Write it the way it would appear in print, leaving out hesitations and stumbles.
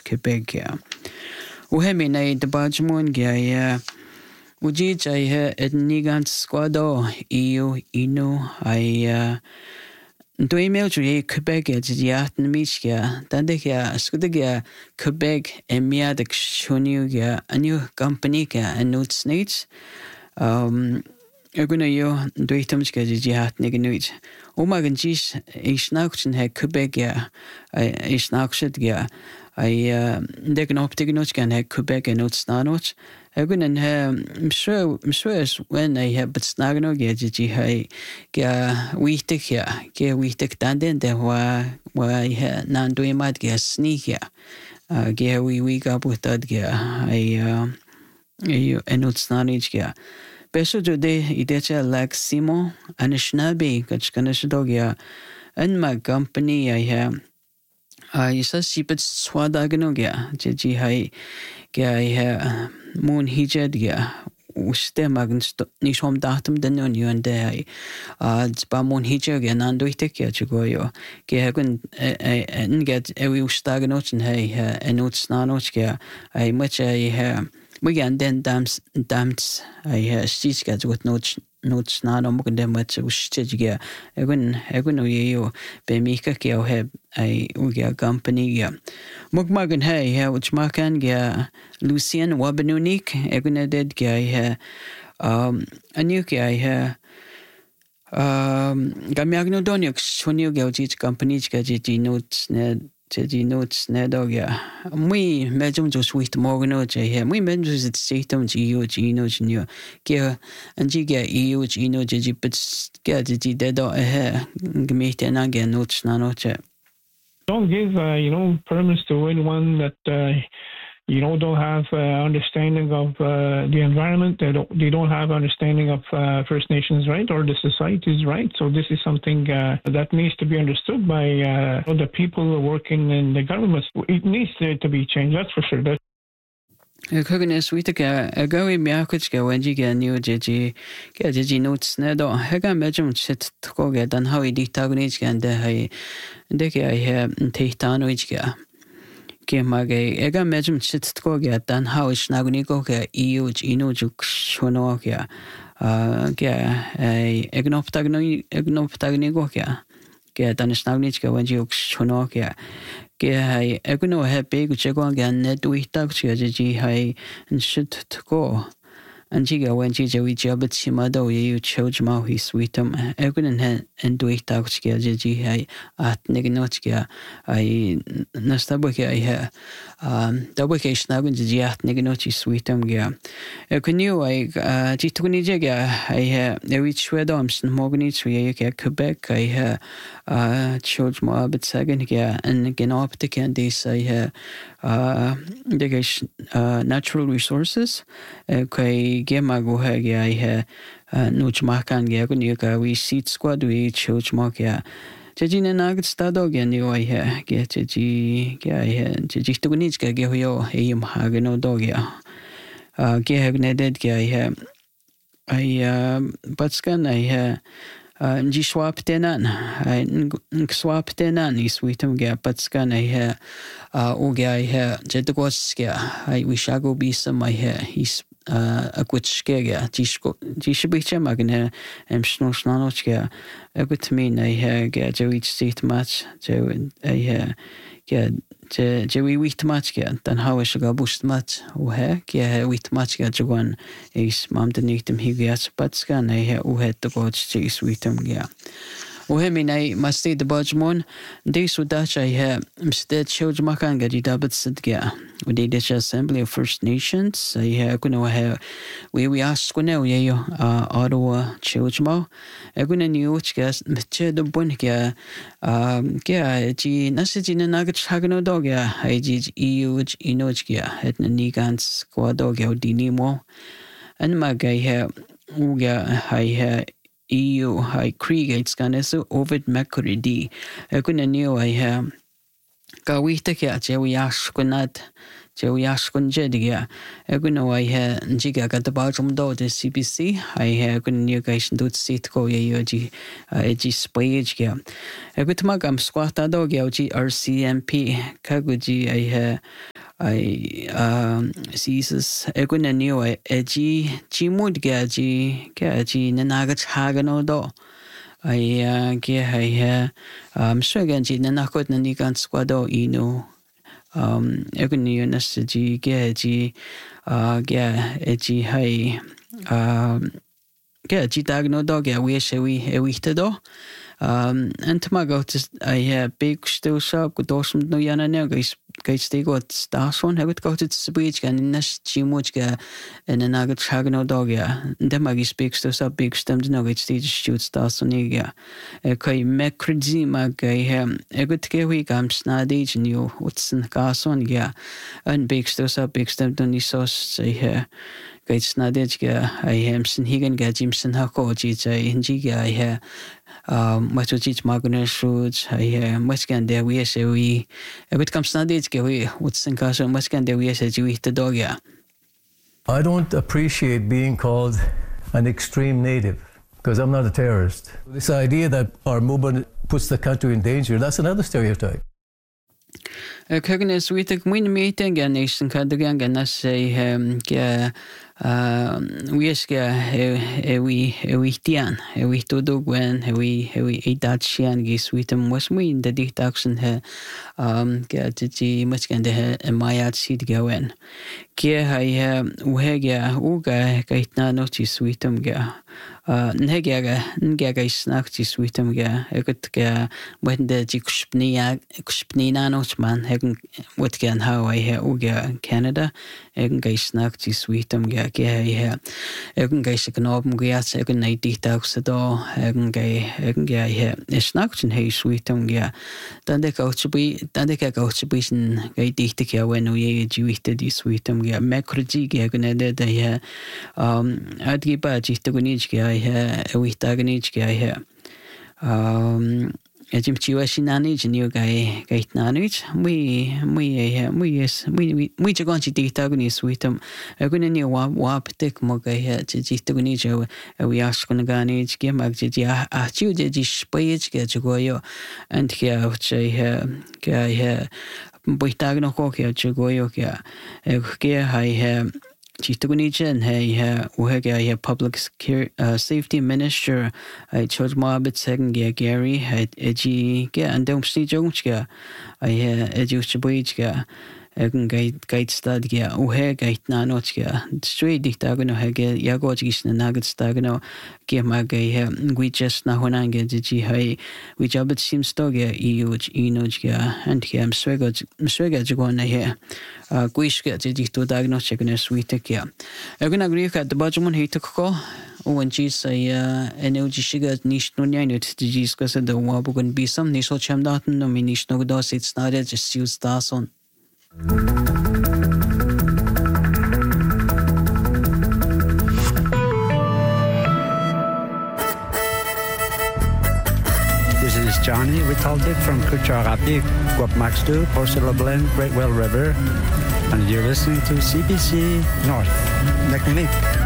Quebec ya. Uhemi na idabajmon ya Ujij ay etnigant squado EU ino ay Dwi email ju Quebec ya Michigan tandekia skudegia Quebec emia de shoniu ya a new company ya a note snakes Eguna yo dweitumska jihat nigenuit. Omagan jis isnaukchen he Quebec ya isnaukshit ya I degen optigenotkan he Quebec en utsnanoch. Egunen he mswes when I have but snagno geji he ga wichtig ya ge wichtig tanden de wa he nan doimat ge sneak ya ge we gabutad ge I en utsnanich ge Beso jode idecha like Simo anishnabi kachkanashdogia and my company I have isa sipet swadaganogia jeji hai ga I have moon hijad ga uste magen nishom datum denon yonde hai ba moon hijad ga nandoitek ya chugoyo ge hagun get ewi ustaganochen hai enots nanoch ga I much I have we can then dams I stitch get with notes not on them much stitch get egun yo be mika ke have I uga company ya mugmagan hey ha which makan ga Lucian wabenunik egun did ga a new ke I gamiagno donyok shonio ga jit company ga jit notes Jadi notes nedogia. Mui mejum just with morgano je mui mejum just situm gio gino gino. Kia anjiga io gino jiji but get jiji dedo gemete naga notes nanoche. Don't give permits to anyone that don't have understanding of the environment. They don't have understanding of First Nations right or the society's right. So this is something that needs to be understood by the people working in the government. It needs to be changed. That's for sure. Kugnes witaka agawi miakuchka wenjiga new jiji notes nedo hega mejum chit koga dan hawi ditagunijga and hai deke I tehtanoijga. Mage ega mejum chit koga dan hawish nagunigo ga EU ino juk shonoga egnoptagnigo ga dan snagnijga wenji uk shonoga ge eguno he big chego ga netwitag ji hai and shit to go Anjiga when we jabbat simado you chose ma his sweetum egunen and do it taxia ji hai at negnotkia I nastaboke I double snagun ji at negnochi sweetum gea ekunu I jituni jega I reach wedoms morganich we Quebec I chose ma but second gea and genoptic and this I natural resources Gemago hagi nuch makan gagunika we seat squad we church markia. Jajina nugget stadog and you I get ji jitunich gahio aim hagano dogia. Gehagneded gay I butscan I Ji swap tenan swap tenan is sweetum ga butscan I uga jetagoskia I wish I go be some my hair he's a good skega jishibicha magna snowsnanochga a good mean I get to each seat match to I get Jerry wheat match get then how I should go boost match get wheat match get to one is mom the nicktum he gets but scan I head to go chase sweetum yeah. Uhemi must the budgemon. They so Dutch I instead showed Makanga di Dabbit Sidga. We did the Assembly of First Nations. I have we asked Quinel Ottawa Chilchmo. I gonna new gas Mche the Bunga G Nasajin Nugget Hagano Doga. I did EU Inochgia at Nigans Quadoga Dinimo. And my guy here Uga I EU high creates Ganesu Ovid Makuridi. I couldn't knew I have Gawita Jerry Ashkunat, Jerry Ashkun Jediga. I couldn't know I had Jiga got the bottom door the CBC. I had couldn't new guys do sit go Yogi spage gam. I could magam squat a dog RCMP Kaguji I ai Jesus ekuna niwa ji mud ji nanaga chagano do ai ge hai swagan ji nanakot nanigan squado ino ekuni nas ji ge ji hai ge ji dagno do ge we do and my got I big still sharp good awesome no yana now guys they got stars one I would go to the speech and in this chimuchka and an agate chagano dog ya then my speaks to sub big stems no it's the shoot stars on ya kai macridzi mag a good kewi gam snadage new what's in carson ya and big still sub big stem don't sauce say here Gates Nadejga, I am Sin Higan Gajimson Hakoji, Injiga, I hear Matuchich Magunas Roots, I hear Muscan de Wiese, a bit comes Nadejga, what's in Castle Muscan de Wiese, you eat the dog, yeah. I don't appreciate being called an extreme native because I'm not a terrorist. This idea that our movement puts the country in danger, that's another stereotype. Kugnes we take win meeting and nation kadgan and say we tian we to do when we eat that shian gis with them was we in the deduction get the much can the mayat seed go in kia I uga gaitna notice with them Nega snack is with them when the Kuspnina Notman what can how I hear Uga Canada Egga snack is with them here Egga can open gas egg night details the door Egga here a snack in haste with them then they go to be in gay dictica when we with this with them macrogy gagned they I'd give badge to Gunich we taganich guy here. Jim Chiwashinanich and you guy gate nanich. We going to detagonis with them. I'm going to new wap take moga here to jitagunich. We ask on ganich, game magja, you did this page get to go and here, which I hear. Boitagno cocky to go yoga. I have. Chitugunichen, hey, public safety minister, I chose Moabit second Gary, had edgy, and don't see Joneska. I used to breach. Gate stud gate nanotska, straight dictagano hege, Yagogis and nuggets tagano, Giamagay, we just nahonanga digi high, which Abbott seems to get enojga, and him swagajagona here. Guishka did to diagnostic in a sweet care. I'm going to agree at the Bajaman he took call. When she's an LG sugar niche no unit to discuss the Wabugan be some niso cham datum no minish no dos it's not just use stars on. This is Johnny Ritaldic from Kucharapi, Guapmax 2, Porcelain Blend, Great Well River, and you're listening to CBC North. Neck and